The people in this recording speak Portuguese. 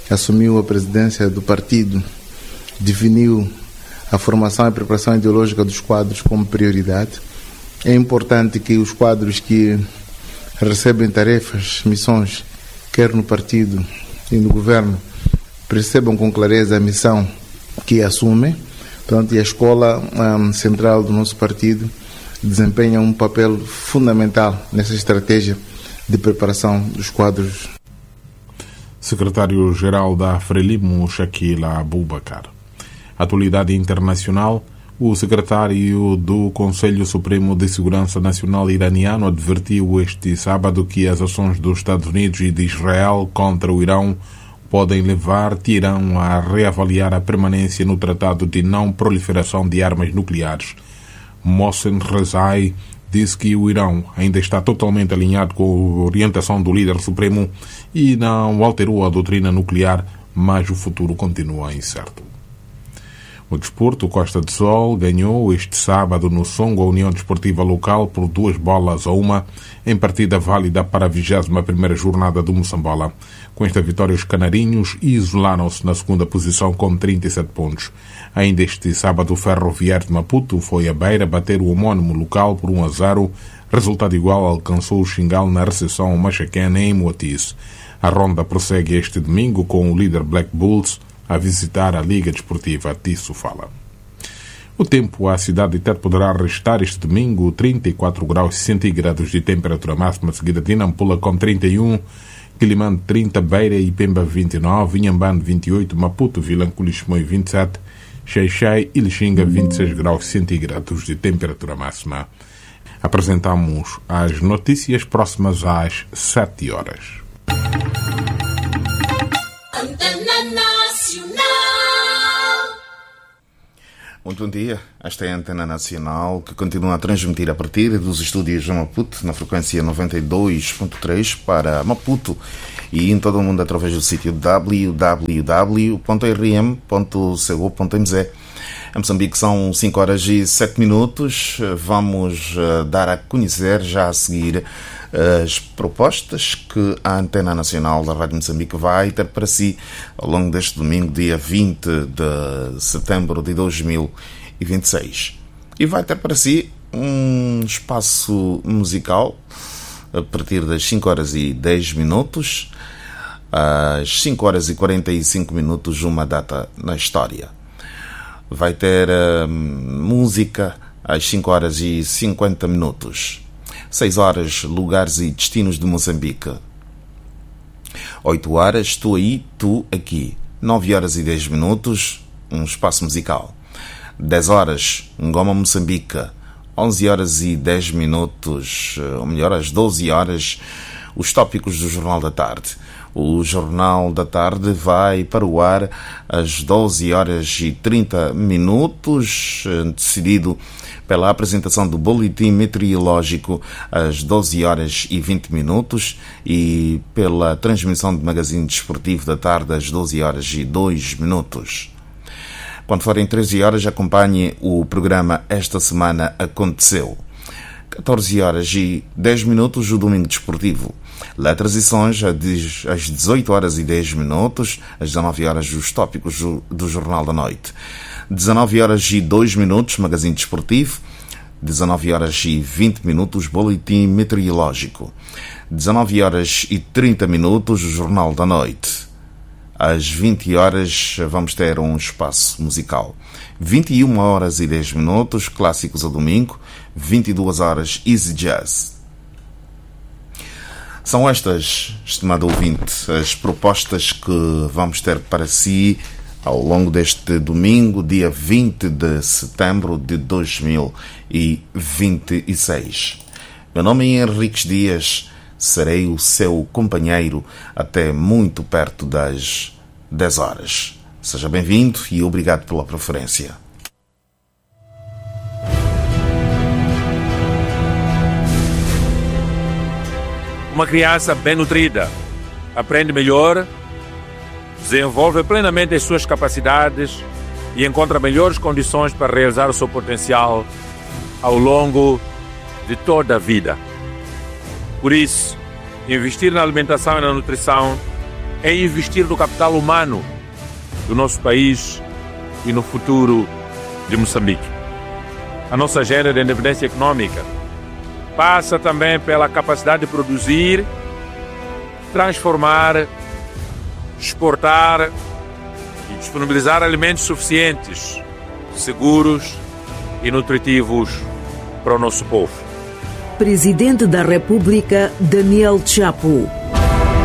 assumiu a presidência do partido, definiu a formação e preparação ideológica dos quadros como prioridade. É importante que os quadros que recebem tarefas, missões, quer no partido e no governo, percebam com clareza a missão que assumem. Portanto, e a escola central do nosso partido desempenha um papel fundamental nessa estratégia de preparação dos quadros. Secretário-Geral da Frelimo, Shakila Abubakar. Atualidade internacional. O secretário do Conselho Supremo de Segurança Nacional iraniano advertiu este sábado que as ações dos Estados Unidos e de Israel contra o Irão podem levar Teherã a reavaliar a permanência no Tratado de Não Proliferação de Armas Nucleares. Mohsen Rezai disse que o Irão ainda está totalmente alinhado com a orientação do líder supremo e não alterou a doutrina nuclear, mas o futuro continua incerto. O desporto, Costa do Sol ganhou este sábado no Songo a União Desportiva Local por 2-1 em partida válida para a 21ª jornada do Moçambola. Com esta vitória, os canarinhos isolaram-se na segunda posição com 37 pontos. Ainda este sábado, o Ferroviário de Maputo foi a Beira bater o homónimo local por 1-0. Resultado igual alcançou o Xingal na recepção machaquena em Moatize. A ronda prossegue este domingo com o líder Black Bulls a visitar a Liga Desportiva de Sofala. O tempo, a cidade de Tete poderá registrar este domingo 34 graus centígrados de temperatura máxima, seguida de Nampula com 31, Quilimane 30, Beira e Pemba 29, Inhambane 28, Maputo, Vilanculo e Chimoio 27, Xai-Xai e Lixinga 26 graus centígrados de temperatura máxima. Apresentamos as notícias próximas às 7 horas. Muito bom dia, esta é a Antena Nacional que continua a transmitir a partir dos estúdios de Maputo na frequência 92.3 para Maputo e em todo o mundo através do sítio www.rm.co.mz. Em Moçambique são 5 horas e 7 minutos. Vamos dar a conhecer já a seguir as propostas que a Antena Nacional da Rádio Moçambique vai ter para si ao longo deste domingo, dia 20 de setembro de 2026. E vai ter para si um espaço musical a partir das 5 horas e 10 minutos, às 5 horas e 45 minutos, uma data na história. Vai ter música às 5 horas e 50 minutos. 6 horas, lugares e destinos de Moçambique. 8 horas, tu aí, tu aqui. 9 horas e 10 minutos, um espaço musical. 10 horas, Ngoma Moçambique. 11 horas e 10 minutos, ou melhor, às 12 horas, os tópicos do Jornal da Tarde. O Jornal da Tarde vai para o ar às 12 horas e 30 minutos, antecedido pela apresentação do Boletim Meteorológico às 12 horas e 20 minutos e pela transmissão do Magazine Desportivo da Tarde às 12 horas e 2 minutos. Quando forem 13 horas, acompanhe o programa Esta Semana Aconteceu. 14 horas e 10 minutos, o Domingo Desportivo. Letras e Sons, às 18 horas e 10 minutos, às 19 horas, os tópicos do Jornal da Noite. 19 horas e 2 minutos, Magazine Desportivo. 19 horas e 20 minutos, Boletim Meteorológico. 19 horas e 30 minutos, o Jornal da Noite. Às 20 horas vamos ter um espaço musical. 21 horas e 10 minutos, clássicos ao domingo. 22 horas, Easy Jazz. São estas, estimado ouvinte, as propostas que vamos ter para si ao longo deste domingo, dia 20 de setembro de 2026. Meu nome é Henriques Dias, serei o seu companheiro até muito perto das 10 horas. Seja bem-vindo e obrigado pela preferência. Uma criança bem nutrida aprende melhor, desenvolve plenamente as suas capacidades e encontra melhores condições para realizar o seu potencial ao longo de toda a vida. Por isso, investir na alimentação e na nutrição é investir no capital humano do nosso país e no futuro de Moçambique. A nossa agenda de independência econômica passa também pela capacidade de produzir, transformar, exportar e disponibilizar alimentos suficientes, seguros e nutritivos para o nosso povo. Presidente da República, Daniel Chapo.